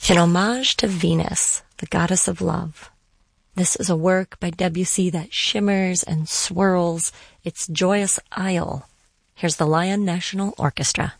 An homage to Venus, the goddess of love. This is a work by Debussy that shimmers and swirls its joyous isle. Here's the Lyon National Orchestra.